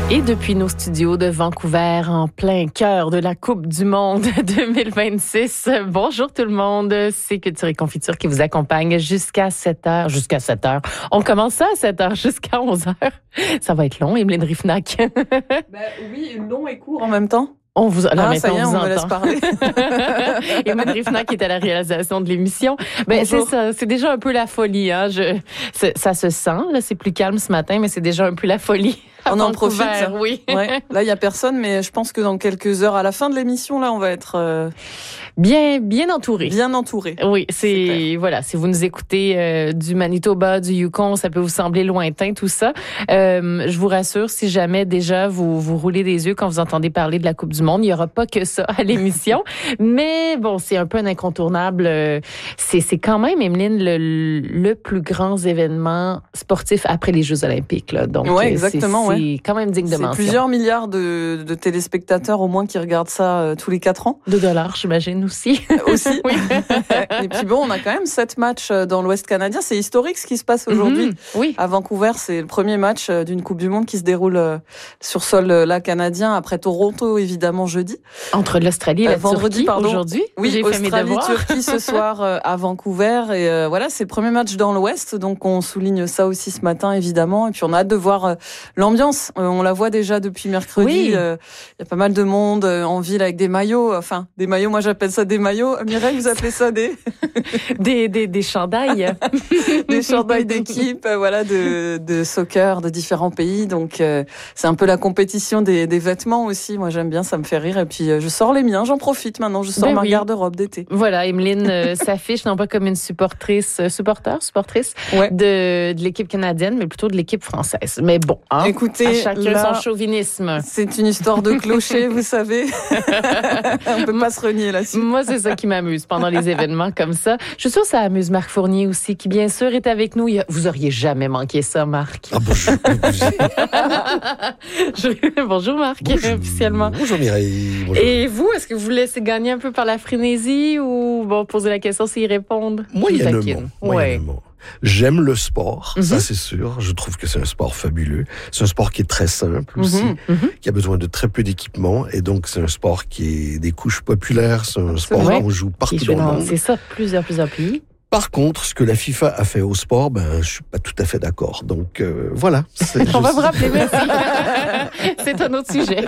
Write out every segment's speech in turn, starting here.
Et depuis nos studios de Vancouver, en plein cœur de la Coupe du Monde 2026, bonjour tout le monde, c'est Culture et Confiture qui vous accompagne jusqu'à 7h. Jusqu'à 7h. On commence ça à 7h jusqu'à 11h. Ça va être long, Emeline Rifnac. Oui, long et court en même temps. On vous, là, ça y est, on me laisse parler. Emeline Rifnac qui est à la réalisation de l'émission. C'est ça, c'est déjà un peu la folie. Hein. Ça se sent, là, c'est plus calme ce matin, mais c'est déjà un peu la folie. On en profite. Oui. Ouais. Là, il y a personne, mais je pense que dans quelques heures, à la fin de l'émission, là, on va être bien entouré. Bien entouré. Oui, voilà. Si vous nous écoutez du Manitoba, du Yukon, ça peut vous sembler lointain tout ça. Je vous rassure, si jamais déjà vous roulez des yeux quand vous entendez parler de la Coupe du Monde, il y aura pas que ça à l'émission. Mais bon, c'est un peu un incontournable. C'est quand même, Emeline, le plus grand événement sportif après les Jeux Olympiques. Là. Donc, ouais, exactement. C'est quand même digne de mention. C'est plusieurs milliards de téléspectateurs au moins qui regardent ça tous les 4 ans. $2, j'imagine aussi. Aussi. Oui. Et puis bon, on a quand même 7 matchs dans l'Ouest canadien. C'est historique ce qui se passe aujourd'hui. Oui. À Vancouver, c'est le premier match d'une Coupe du Monde qui se déroule sur sol là canadien après Toronto évidemment jeudi. Entre l'Australie et la vendredi, Turquie aujourd'hui. Oui, j'ai fait mes devoirs. Australie-Turquie ce soir à Vancouver et voilà, c'est le premier match dans l'Ouest, donc on souligne ça aussi ce matin évidemment. Et puis on a hâte de voir l'ambiance. On la voit déjà depuis mercredi. Oui. Il y a pas mal de monde en ville avec des maillots. Enfin, des maillots. Moi, j'appelle ça des maillots. Mireille, vous appelez ça des chandails. Des chandails d'équipe, voilà, de soccer de différents pays. Donc, c'est un peu la compétition des vêtements aussi. Moi, j'aime bien, ça me fait rire. Et puis, je sors les miens. J'en profite maintenant. Je sors ma garde-robe d'été. Voilà, Emeline s'affiche non pas comme une supportrice ouais. de l'équipe canadienne, mais plutôt de l'équipe française. Mais bon, hein, écoutez, à chacun là, son chauvinisme. C'est une histoire de clocher, vous savez. On peut pas se renier là-dessus. Moi, c'est ça qui m'amuse pendant les événements comme ça. Je suis sûre que ça amuse Marc Fournier aussi, qui bien sûr est avec nous. Vous auriez jamais manqué ça, Marc. Ah, bonjour. Bonjour Marc, officiellement. Bonjour Mireille. Bonjour. Et vous, est-ce que vous laissez gagner un peu par la frénésie ou poser la question s'ils répondent? Moyennement. J'aime le sport, ça c'est sûr. Je trouve que c'est un sport fabuleux. C'est un sport qui est très simple aussi, qui a besoin de très peu d'équipement. Et donc, c'est un sport qui est des couches populaires. C'est un sport qu'on joue partout dans le monde. C'est ça, plusieurs pays. Par contre, ce que la FIFA a fait au sport, je suis pas tout à fait d'accord. Donc, voilà. On va vous rappeler, merci. C'est un autre sujet.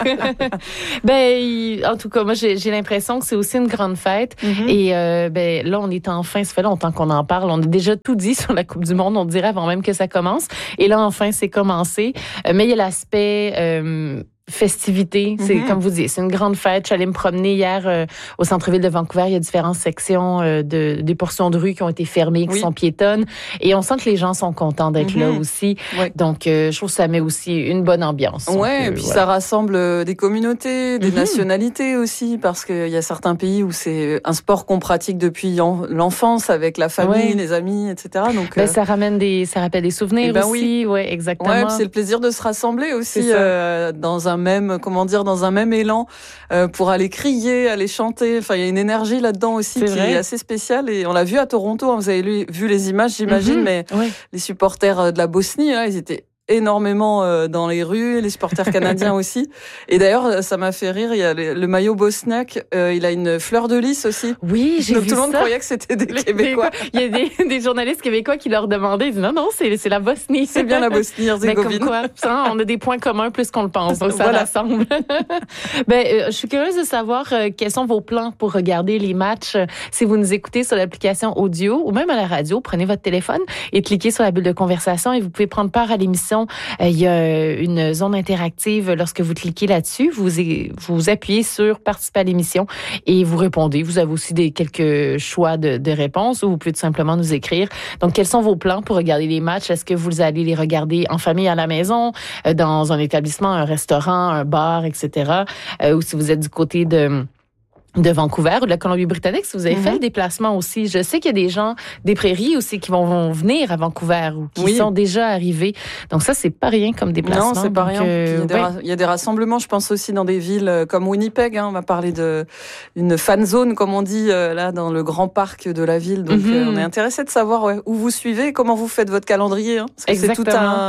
En tout cas, moi, j'ai l'impression que c'est aussi une grande fête. Et là, on est enfin, ça fait longtemps qu'on en parle. On a déjà tout dit sur la Coupe du Monde, on dirait avant même que ça commence. Et là, enfin, c'est commencé. Mais il y a l'aspect festivité, c'est comme vous dites, c'est une grande fête. Je suis allée me promener hier au centre-ville de Vancouver. Il y a différentes sections des portions de rue qui ont été fermées, qui sont piétonnes. Et on sent que les gens sont contents d'être là aussi. Ouais. Donc, je trouve que ça met aussi une bonne ambiance. Ouais, et puis ça rassemble des communautés, des nationalités aussi, parce qu'il y a certains pays où c'est un sport qu'on pratique depuis l'enfance avec la famille, les amis, etc. Donc, ça rappelle des souvenirs aussi. Oui, exactement. Ouais, c'est le plaisir de se rassembler aussi dans un même élan pour aller crier, aller chanter. Enfin, il y a une énergie là-dedans aussi qui est assez spéciale. Et on l'a vu à Toronto. Hein, vous avez vu les images, j'imagine, mais les supporters de la Bosnie, là, ils étaient énormément dans les rues, les supporters canadiens aussi. Et d'ailleurs, ça m'a fait rire, il y a le maillot bosniaque, il a une fleur de lys aussi. Oui, j'ai vu ça. Tout le monde croyait que c'était des Québécois. Il y a des journalistes québécois qui leur demandaient, ils disent non, c'est la Bosnie. C'est bien la Bosnie-Herzégovine. Comme quoi, on a des points communs plus qu'on le pense, donc ça rassemble. Je suis curieuse de savoir quels sont vos plans pour regarder les matchs. Si vous nous écoutez sur l'application audio ou même à la radio, prenez votre téléphone et cliquez sur la bulle de conversation et vous pouvez prendre part à l'émission. Il y a une zone interactive. Lorsque vous cliquez là-dessus, vous appuyez sur participer à l'émission et vous répondez. Vous avez aussi quelques choix de réponses ou vous pouvez tout simplement nous écrire. Donc, quels sont vos plans pour regarder les matchs? Est-ce que vous allez les regarder en famille à la maison, dans un établissement, un restaurant, un bar, etc. Ou si vous êtes du côté de Vancouver ou de la Colombie-Britannique, si vous avez fait le déplacement aussi. Je sais qu'il y a des gens des prairies aussi qui vont venir à Vancouver ou qui sont déjà arrivés. Donc ça, c'est pas rien comme déplacement. Non, c'est pas rien. Il y a des rassemblements, je pense aussi dans des villes comme Winnipeg. On va parler d'une fan zone, comme on dit, là, dans le grand parc de la ville. Donc on est intéressé de savoir où vous suivez et comment vous faites votre calendrier. Parce que c'est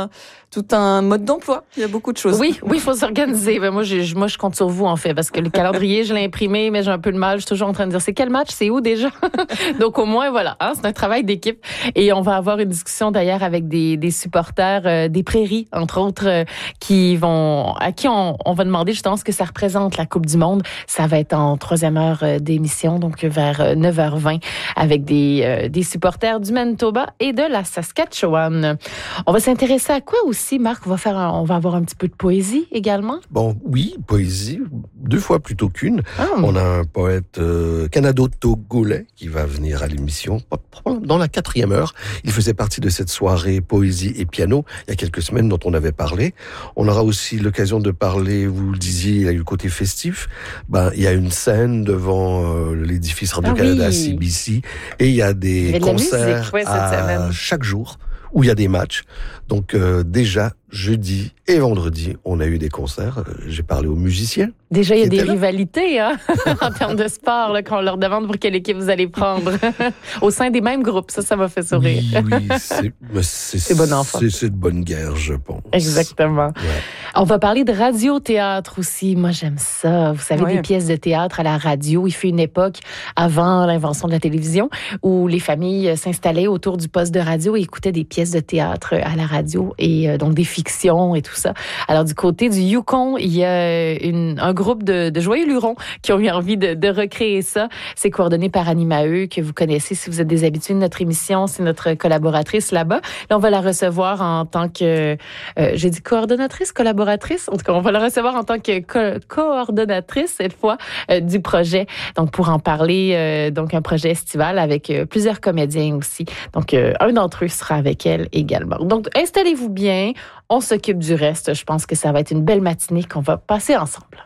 tout un mode d'emploi. Il y a beaucoup de choses. Oui, il faut s'organiser. Ben, moi, je compte sur vous, en fait, parce que le calendrier, je l'ai imprimé, mais j'ai un peu de mal. Je suis toujours en train de dire, c'est quel match? C'est où déjà? Donc, au moins, voilà. C'est un travail d'équipe. Et on va avoir une discussion, d'ailleurs, avec des supporters des Prairies, entre autres, à qui on va demander justement ce que ça représente, la Coupe du Monde. Ça va être en 3e heure d'émission, donc vers 9h20, avec des supporters du Manitoba et de la Saskatchewan. On va s'intéresser à quoi aussi, Marc? On va avoir un petit peu de poésie également? Bon, oui, poésie, 2 fois plutôt qu'une. On a un poète canado-togolais qui va venir à l'émission dans la 4e heure. Il faisait partie de cette soirée poésie et piano il y a quelques semaines dont on avait parlé. On aura aussi l'occasion de parler, vous le disiez, il y a eu le côté festif. Il y a une scène devant l'édifice Radio-Canada CBC et il y a des concerts chaque jour où il y a des matchs. Donc déjà, jeudi et vendredi, on a eu des concerts. J'ai parlé aux musiciens. Déjà, il y a des rivalités en termes de sport quand on leur demande pour quelle équipe vous allez prendre. Au sein des mêmes groupes, ça m'a fait sourire. Oui, c'est bon enfant. C'est de bonne guerre, je pense. Exactement. Ouais. On va parler de radio-théâtre aussi. Moi, j'aime ça. Vous savez, des pièces de théâtre à la radio. Il fut une époque, avant l'invention de la télévision, où les familles s'installaient autour du poste de radio et écoutaient des pièces de théâtre à la radio et donc des fictions et tout ça. Alors, du côté du Yukon, il y a un groupe de joyeux lurons qui ont eu envie de recréer ça. C'est coordonné par Annie Maheu, que vous connaissez si vous êtes des habitués de notre émission. C'est notre collaboratrice là-bas. Là, on va la recevoir en tant que... j'ai dit coordonnatrice, collaboratrice? En tout cas, on va la recevoir en tant que coordonnatrice, cette fois, du projet. Donc, pour en parler, donc un projet estival avec plusieurs comédiens aussi. Donc, un d'entre eux sera avec elle également. Donc, installez-vous bien. On s'occupe du reste. Je pense que ça va être une belle matinée qu'on va passer ensemble.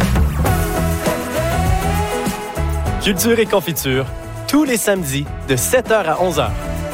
Culture et confiture, tous les samedis de 7h à 11h.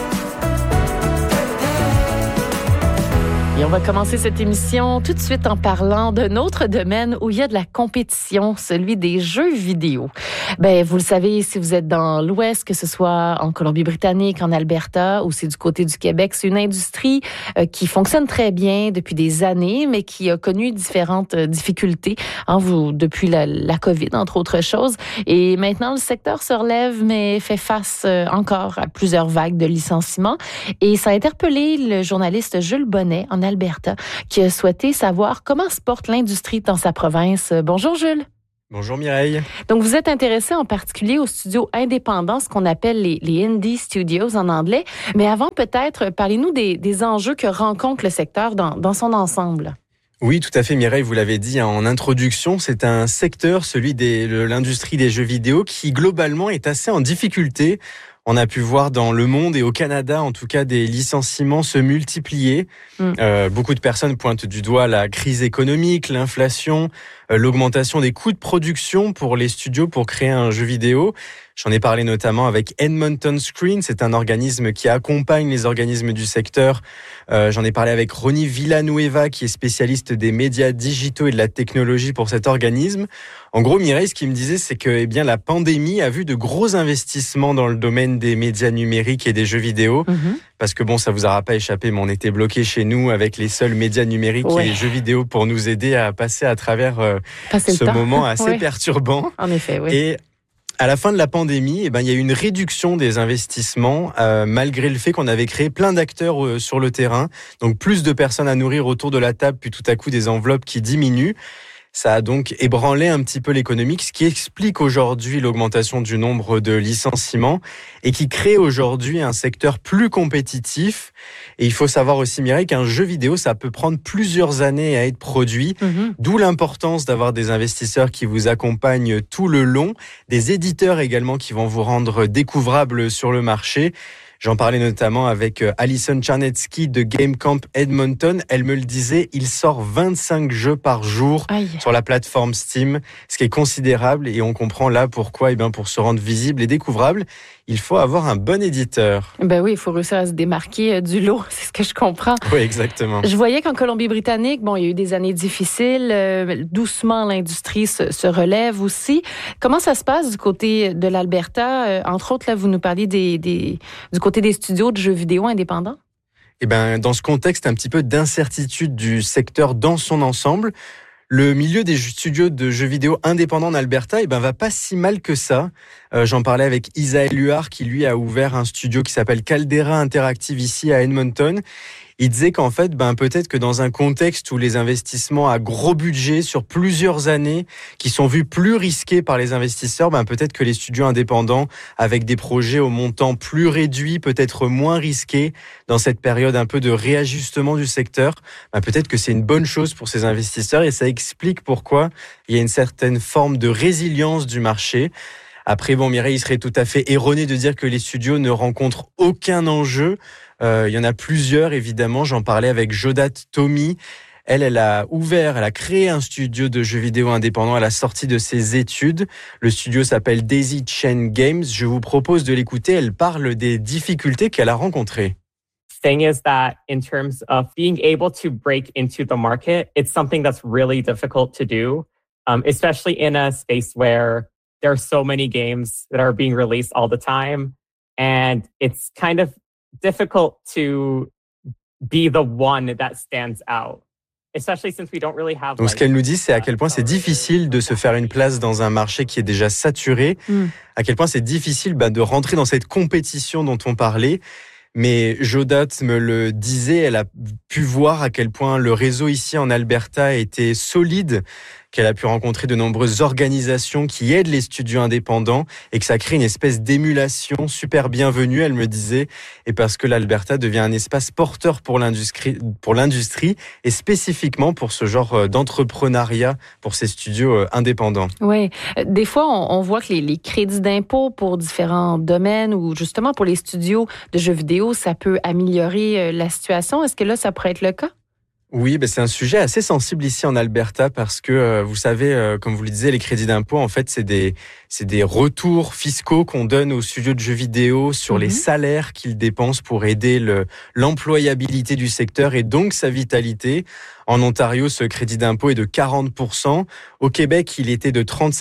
Et on va commencer cette émission tout de suite en parlant d'un autre domaine où il y a de la compétition, celui des jeux vidéo. Vous le savez, si vous êtes dans l'Ouest, que ce soit en Colombie-Britannique, en Alberta, ou c'est du côté du Québec, c'est une industrie qui fonctionne très bien depuis des années, mais qui a connu différentes difficultés depuis la COVID, entre autres choses. Et maintenant, le secteur se relève, mais fait face encore à plusieurs vagues de licenciements. Et ça a interpellé le journaliste Jules Bonnet en Alberta, qui a souhaité savoir comment se porte l'industrie dans sa province. Bonjour Jules. Bonjour Mireille. Donc vous êtes intéressé en particulier aux studios indépendants, ce qu'on appelle les indie studios en anglais. Mais avant peut-être, parlez-nous des enjeux que rencontre le secteur dans son ensemble. Oui, tout à fait Mireille, vous l'avez dit en introduction, c'est un secteur, celui de l'industrie des jeux vidéo, qui globalement est assez en difficulté. On a pu voir dans le monde et au Canada, en tout cas, des licenciements se multiplier. Beaucoup de personnes pointent du doigt la crise économique, l'inflation, l'augmentation des coûts de production pour les studios pour créer un jeu vidéo. J'en ai parlé notamment avec Edmonton Screen, c'est un organisme qui accompagne les organismes du secteur. J'en ai parlé avec Ronnie Villanueva, qui est spécialiste des médias digitaux et de la technologie pour cet organisme. En gros, Mireille, ce qu'il me disait, c'est que la pandémie a vu de gros investissements dans le domaine des médias numériques et des jeux vidéo. Parce que ça vous aura pas échappé, mais on était bloqués chez nous avec les seuls médias numériques et les jeux vidéo pour nous aider à passer à travers ce moment assez perturbant. En effet, oui. Et à la fin de la pandémie, il y a eu une réduction des investissements, malgré le fait qu'on avait créé plein d'acteurs sur le terrain. Donc plus de personnes à nourrir autour de la table, puis tout à coup des enveloppes qui diminuent. Ça a donc ébranlé un petit peu l'économie, ce qui explique aujourd'hui l'augmentation du nombre de licenciements et qui crée aujourd'hui un secteur plus compétitif. Et il faut savoir aussi, Mireille, qu'un jeu vidéo, ça peut prendre plusieurs années à être produit, d'où l'importance d'avoir des investisseurs qui vous accompagnent tout le long, des éditeurs également qui vont vous rendre découvrables sur le marché. J'en parlais notamment avec Alison Charnetsky de Game Camp Edmonton. Elle me le disait, il sort 25 jeux par jour sur la plateforme Steam, ce qui est considérable et on comprend là pourquoi, pour se rendre visible et découvrable, il faut avoir un bon éditeur. Oui, il faut réussir à se démarquer du lot, c'est ce que je comprends. Oui, exactement. Je voyais qu'en Colombie-Britannique, il y a eu des années difficiles, doucement l'industrie se relève aussi. Comment ça se passe du côté de l'Alberta? Entre autres, là, vous nous parliez du côté des studios de jeux vidéo indépendants? Et dans ce contexte un petit peu d'incertitude du secteur dans son ensemble, le milieu des studios de jeux vidéo indépendants en Alberta, va pas si mal que ça. J'en parlais avec Isaël Huard qui lui a ouvert un studio qui s'appelle Caldera Interactive ici à Edmonton. Il disait qu'en fait, peut-être que dans un contexte où les investissements à gros budget sur plusieurs années, qui sont vus plus risqués par les investisseurs, peut-être que les studios indépendants, avec des projets au montant plus réduit, peut-être moins risqués, dans cette période un peu de réajustement du secteur, peut-être que c'est une bonne chose pour ces investisseurs et ça explique pourquoi il y a une certaine forme de résilience du marché. Après, Mireille, il serait tout à fait erroné de dire que les studios ne rencontrent aucun enjeu. Il y en a plusieurs, évidemment. J'en parlais avec Jodat Tommy. Elle a créé un studio de jeux vidéo indépendant à la sortie de ses études. Le studio s'appelle Daisy Chain Games. Je vous propose de l'écouter. Elle parle des difficultés qu'elle a rencontrées. Thing is that in terms of being able to break into the market, it's something that's really difficult to do, especially in a space where there are so many games that are being released all the time. And it's kind of difficult to be the one that stands out. Especially since we don't really have. Donc ce qu'elle nous dit, c'est à quel point c'est difficile de se faire une place dans un marché qui est déjà saturé, à quel point c'est difficile de rentrer dans cette compétition dont on parlait. Mais Jodat me le disait, elle a pu voir à quel point le réseau ici en Alberta était solide, qu'elle a pu rencontrer de nombreuses organisations qui aident les studios indépendants et que ça crée une espèce d'émulation super bienvenue, elle me disait, et parce que l'Alberta devient un espace porteur pour l'industrie et spécifiquement pour ce genre d'entrepreneuriat pour ces studios indépendants. Oui, des fois on voit que les crédits d'impôt pour différents domaines ou justement pour les studios de jeux vidéo, ça peut améliorer la situation. Est-ce que là, ça pourrait être le cas? Oui, c'est un sujet assez sensible ici en Alberta parce que, vous savez, comme vous le disiez, les crédits d'impôt, en fait, c'est des retours fiscaux qu'on donne aux studios de jeux vidéo sur les salaires qu'ils dépensent pour aider l'employabilité du secteur et donc sa vitalité. En Ontario, ce crédit d'impôt est de 40%. Au Québec, il était de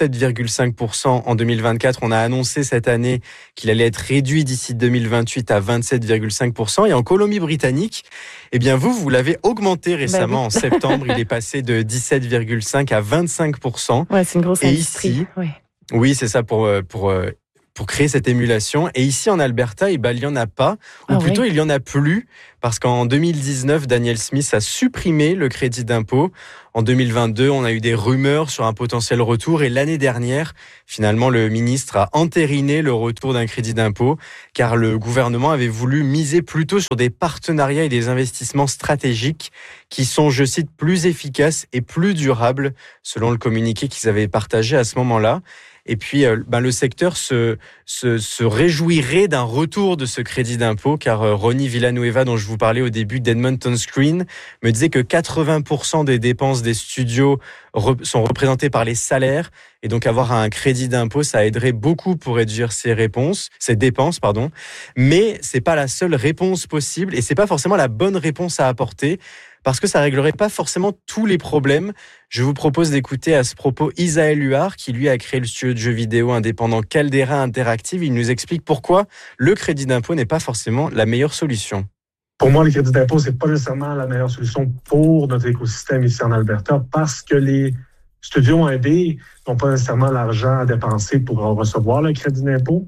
37,5% en 2024. On a annoncé cette année qu'il allait être réduit d'ici 2028 à 27,5%. Et en Colombie-Britannique, vous l'avez augmenté récemment. En septembre, il est passé de 17,5 à 25%. Ouais, c'est une grosse industrie. Ici, oui, c'est ça pour créer cette émulation. Et ici, en Alberta, il n'y en a pas. Ou plutôt, il n'y en a plus. Parce qu'en 2019, Danielle Smith a supprimé le crédit d'impôt. En 2022, on a eu des rumeurs sur un potentiel retour. Et l'année dernière, finalement, le ministre a entériné le retour d'un crédit d'impôt. Car le gouvernement avait voulu miser plutôt sur des partenariats et des investissements stratégiques qui sont, je cite, plus efficaces et plus durables, selon le communiqué qu'ils avaient partagé à ce moment-là. Et puis, le secteur se réjouirait d'un retour de ce crédit d'impôt, car Ronnie Villanueva, dont je vous parlais au début d'Edmonton Screen, me disait que 80% des dépenses des studios sont représentées par les salaires. Et donc, avoir un crédit d'impôt, ça aiderait beaucoup pour réduire ces dépenses. Mais c'est pas la seule réponse possible et c'est pas forcément la bonne réponse à apporter. Parce que ça réglerait pas forcément tous les problèmes. Je vous propose d'écouter à ce propos Isaël Huard, qui lui a créé le studio de jeux vidéo indépendant Caldera Interactive. Il nous explique pourquoi le crédit d'impôt n'est pas forcément la meilleure solution. Pour moi, le crédit d'impôt, c'est pas nécessairement la meilleure solution pour notre écosystème ici en Alberta, parce que les studios indés n'ont pas nécessairement l'argent à dépenser pour recevoir le crédit d'impôt.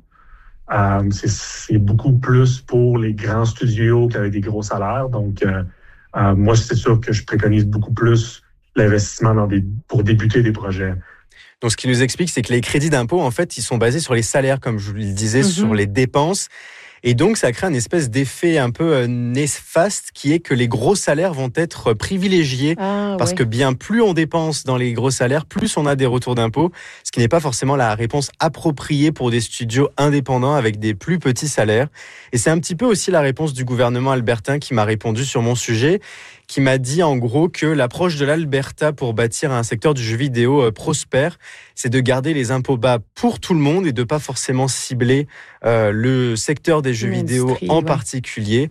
C'est beaucoup plus pour les grands studios qui avaient des gros salaires. Donc, moi, c'est sûr que je préconise beaucoup plus l'investissement pour débuter des projets. Donc, ce qu'il nous explique, c'est que les crédits d'impôt, en fait, ils sont basés sur les salaires, comme je vous le disais, sur les dépenses. Et donc, ça crée un espèce d'effet un peu néfaste qui est que les gros salaires vont être privilégiés parce que bien plus on dépense dans les gros salaires, plus on a des retours d'impôts, ce qui n'est pas forcément la réponse appropriée pour des studios indépendants avec des plus petits salaires. Et c'est un petit peu aussi la réponse du gouvernement albertain qui m'a répondu sur mon sujet, qui m'a dit en gros que l'approche de l'Alberta pour bâtir un secteur du jeu vidéo prospère, c'est de garder les impôts bas pour tout le monde et de pas forcément cibler le secteur des jeux vidéo en particulier.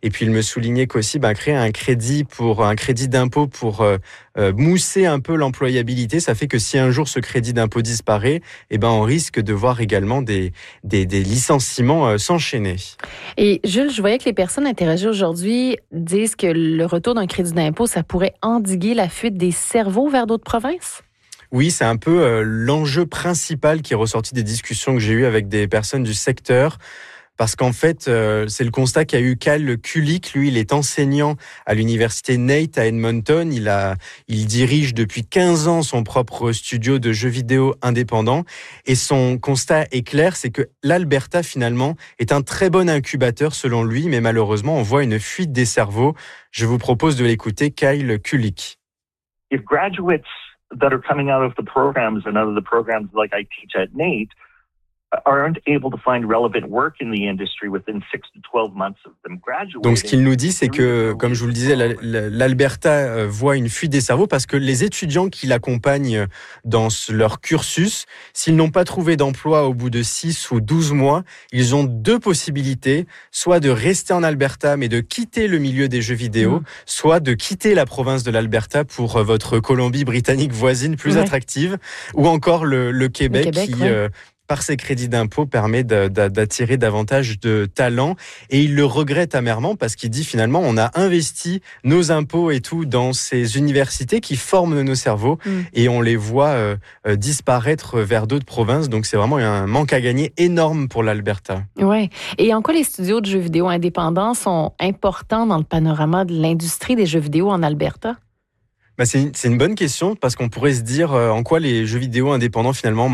Et puis, il me soulignait qu'aussi, créer un crédit d'impôt pour mousser un peu l'employabilité, ça fait que si un jour ce crédit d'impôt disparaît, on risque de voir également des licenciements s'enchaîner. Et Jules, je voyais que les personnes interrogées aujourd'hui disent que le retour d'un crédit d'impôt, ça pourrait endiguer la fuite des cerveaux vers d'autres provinces? Oui, c'est un peu l'enjeu principal qui est ressorti des discussions que j'ai eues avec des personnes du secteur. Parce qu'en fait, c'est le constat qu'a eu Kyle Kulik. Lui, il est enseignant à l'université NAIT à Edmonton. Il dirige depuis 15 ans son propre studio de jeux vidéo indépendant. Et son constat est clair, c'est que l'Alberta, finalement, est un très bon incubateur selon lui. Mais malheureusement, on voit une fuite des cerveaux. Je vous propose de l'écouter, Kyle Kulik. If graduates that are coming out of the programs and out of the programs like I teach at NAIT aren't able to find relevant work in the industry within 6 to 12 months of them graduating. Donc ce qu'il nous dit, c'est que, comme je vous le disais, l'Alberta voit une fuite des cerveaux parce que les étudiants qui l'accompagnent dans leur cursus, s'ils n'ont pas trouvé d'emploi au bout de 6 ou 12 mois, ils ont deux possibilités, soit de rester en Alberta mais de quitter le milieu des jeux vidéo, soit de quitter la province de l'Alberta pour votre Colombie-Britannique voisine plus attractive, ou encore le Québec qui... par ses crédits d'impôt, permet d'attirer davantage de talents. Et il le regrette amèrement parce qu'il dit finalement, on a investi nos impôts et tout dans ces universités qui forment nos cerveaux et on les voit disparaître vers d'autres provinces. Donc c'est vraiment un manque à gagner énorme pour l'Alberta. Oui. Et en quoi les studios de jeux vidéo indépendants sont importants dans le panorama de l'industrie des jeux vidéo en Alberta? C'est une bonne question parce qu'on pourrait se dire en quoi les jeux vidéo indépendants finalement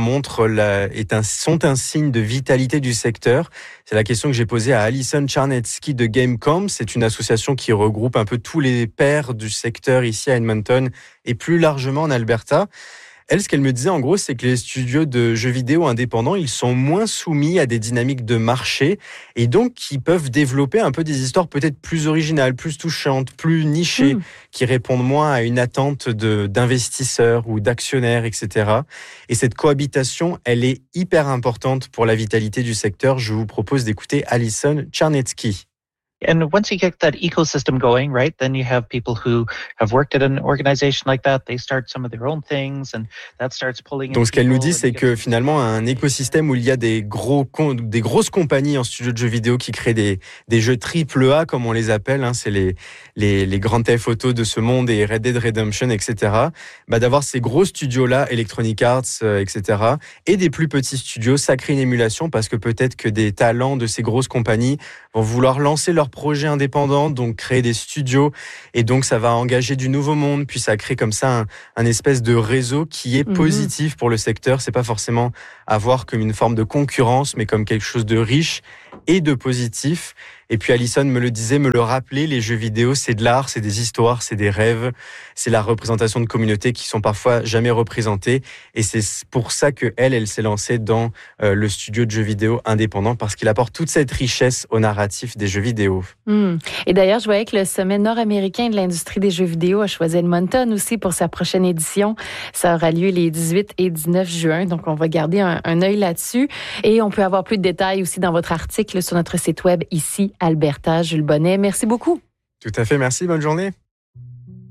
sont un signe de vitalité du secteur. C'est la question que j'ai posée à Alison Charnetsky de Gamecom. C'est une association qui regroupe un peu tous les pairs du secteur ici à Edmonton et plus largement en Alberta. Elle, ce qu'elle me disait en gros, c'est que les studios de jeux vidéo indépendants, ils sont moins soumis à des dynamiques de marché et donc ils peuvent développer un peu des histoires peut-être plus originales, plus touchantes, plus nichées, qui répondent moins à une attente d'investisseurs ou d'actionnaires, etc. Et cette cohabitation, elle est hyper importante pour la vitalité du secteur. Je vous propose d'écouter Alison Charnetsky. And once you get that ecosystem going, right, then you have people who have worked at an organization like that. They start some of their own things and that starts pulling. Donc ce qu'elle nous dit, c'est que finalement un écosystème où il y a des grosses compagnies en studio de jeux vidéo qui créent des jeux AAA comme on les appelle, hein, c'est les Grand Theft Auto de ce monde et Red Dead Redemption, etc. D'avoir ces gros studios-là, Electronic Arts, etc. et des plus petits studios, ça crée une émulation parce que peut-être que des talents de ces grosses compagnies vont vouloir lancer leur projet indépendant, donc créer des studios, et donc ça va engager du nouveau monde, puis ça crée comme ça un espèce de réseau qui est positif pour le secteur. C'est pas forcément à voir comme une forme de concurrence, mais comme quelque chose de riche et de positif. Et puis Alison me le disait, me le rappelait, les jeux vidéo, c'est de l'art, c'est des histoires, c'est des rêves, c'est la représentation de communautés qui sont parfois jamais représentées. Et c'est pour ça que elle s'est lancée dans le studio de jeux vidéo indépendant, parce qu'il apporte toute cette richesse au narratif des jeux vidéo. Et d'ailleurs, je voyais que le sommet nord-américain de l'industrie des jeux vidéo a choisi Edmonton aussi pour sa prochaine édition. Ça aura lieu les 18 et 19 juin, donc on va garder un œil là-dessus. Et on peut avoir plus de détails aussi dans votre article sur notre site web ici, Alberta. Jules Bonnet, merci beaucoup. Tout à fait, merci, bonne journée.